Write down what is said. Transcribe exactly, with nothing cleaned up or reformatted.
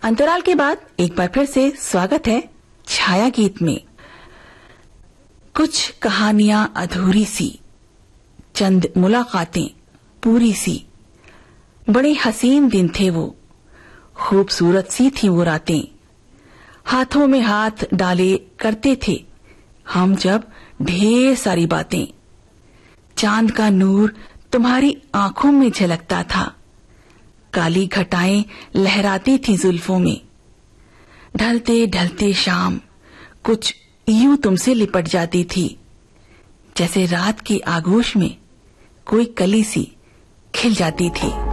अंतराल के बाद एक बार फिर से स्वागत है छाया गीत में। कुछ कहानियां अधूरी सी, चंद मुलाकातें पूरी सी। बड़े हसीन दिन थे वो, खूबसूरत सी थी वो रातें। हाथों में हाथ डाले करते थे हम जब ढेर सारी बातें। चांद का नूर तुम्हारी आंखों में झलकता था, काली घटाएं लहराती थी जुल्फों में। ढलते ढलते शाम कुछ यूं तुमसे लिपट जाती थी, जैसे रात की आगोश में कोई कली सी खिल जाती थी।